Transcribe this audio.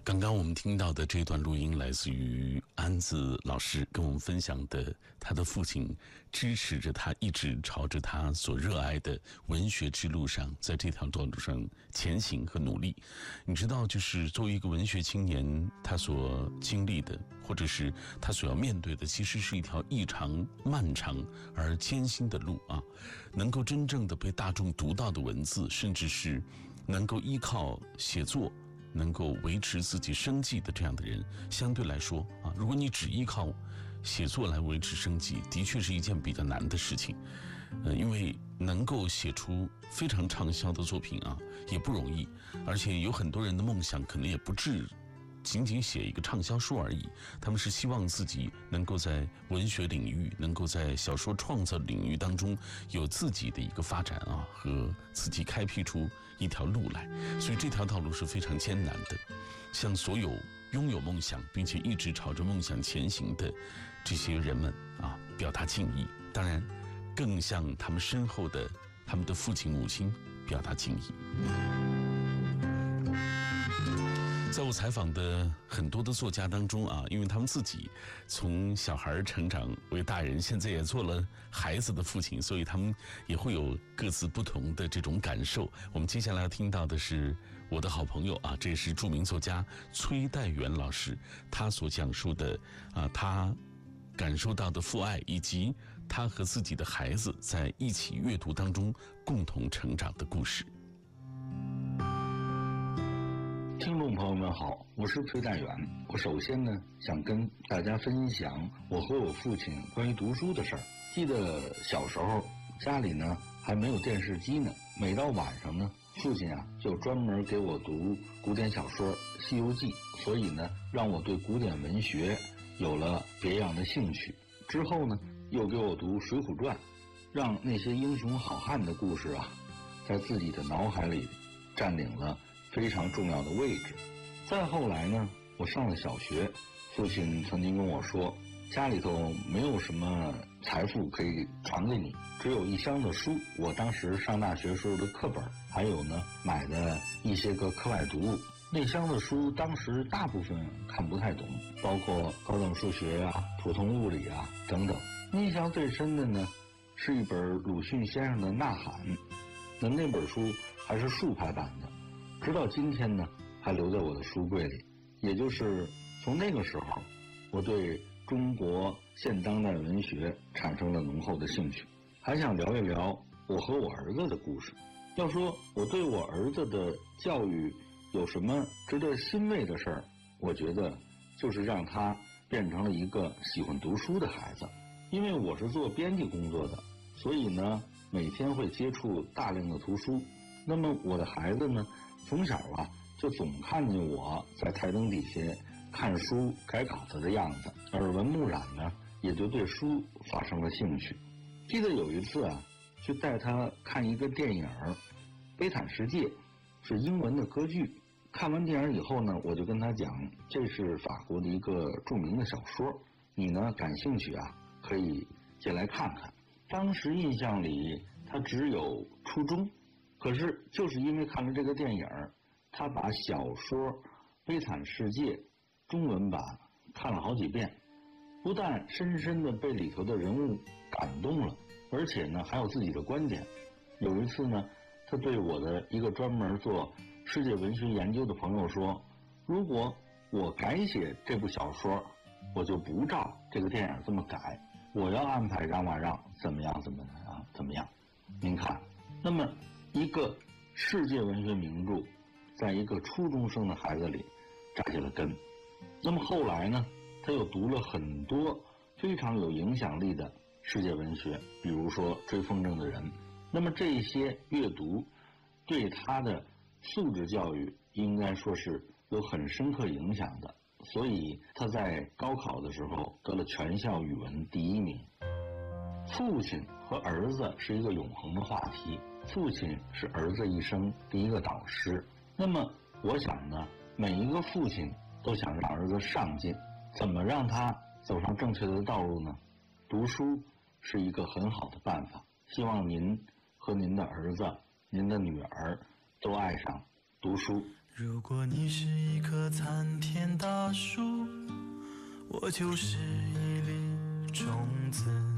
刚刚我们听到的这段录音来自于安子老师跟我们分享的，他的父亲支持着他一直朝着他所热爱的文学之路上，在这条道路上前行和努力。你知道，就是作为一个文学青年，他所经历的，或者是他所要面对的，其实是一条异常漫长而艰辛的路啊。能够真正的被大众读到的文字，甚至是能够依靠写作能够维持自己生计的这样的人，相对来说啊，如果你只依靠写作来维持生计，的确是一件比较难的事情。因为能够写出非常畅销的作品啊，也不容易，而且有很多人的梦想可能也不至仅仅写一个畅销书而已，他们是希望自己能够在文学领域，能够在小说创作领域当中有自己的一个发展啊，和自己开辟出一条路来。所以这条道路是非常艰难的，向所有拥有梦想并且一直朝着梦想前行的这些人们啊，表达敬意。当然更向他们身后的他们的父亲母亲表达敬意。在我采访的很多的作家当中啊，因为他们自己从小孩成长为大人，现在也做了孩子的父亲，所以他们也会有各自不同的这种感受。我们接下来要听到的是我的好朋友啊，这也是著名作家崔代元老师，他所讲述的他感受到的父爱，以及他和自己的孩子在一起阅读当中共同成长的故事。 听众朋友们好，我是崔代元。我首先呢想跟大家分享我和我父亲关于读书的事儿。记得小时候家里呢还没有电视机呢，每到晚上呢，父亲啊就专门给我读古典小说《西游记》，所以呢让我对古典文学有了别样的兴趣。之后呢又给我读《水浒传》，让那些英雄好汉的故事啊在自己的脑海里占领了非常重要的位置。再后来呢，我上了小学，父亲曾经跟我说，家里头没有什么财富可以传给你，只有一箱的书。我当时上大学时候的课本，还有呢买的一些个课外读物。那箱的书当时大部分看不太懂，包括高等数学啊、普通物理啊等等。印象最深的呢，是一本鲁迅先生的《呐喊》，那本书还是竖排版的，直到今天呢还留在我的书柜里。也就是从那个时候，我对中国现当代文学产生了浓厚的兴趣。还想聊一聊我和我儿子的故事。要说我对我儿子的教育有什么值得欣慰的事儿，我觉得就是让他变成了一个喜欢读书的孩子。因为我是做编辑工作的，所以呢每天会接触大量的图书。那么我的孩子呢，从小啊就总看见我在台灯底下看书改稿子的样子，耳闻目染呢，也就对书发生了兴趣。记得有一次啊，去带他看一个电影《悲惨世界》，是英文的歌剧。看完电影以后呢，我就跟他讲，这是法国的一个著名的小说，你呢感兴趣啊，可以进来看看。当时印象里他只有初中，可是就是因为看了这个电影，他把小说《悲惨世界》中文版看了好几遍，不但深深地被里头的人物感动了，而且呢还有自己的观点。有一次呢，他对我的一个专门做世界文学研究的朋友说，如果我改写这部小说，我就不照这个电影这么改，我要安排让怎么样。您看，那么一个世界文学名著在一个初中生的孩子里扎下了根。那么后来呢，他又读了很多非常有影响力的世界文学，比如说《追风筝的人》。那么这些阅读对他的素质教育应该说是有很深刻影响的，所以他在高考的时候得了全校语文第1名。父亲和儿子是一个永恒的话题，父亲是儿子一生第一个导师。那么我想呢，每一个父亲都想让儿子上进，怎么让他走上正确的道路呢？读书是一个很好的办法，希望您和您的儿子、您的女儿都爱上读书。 如果你是一棵草， 参天大树，我就是一粒种子。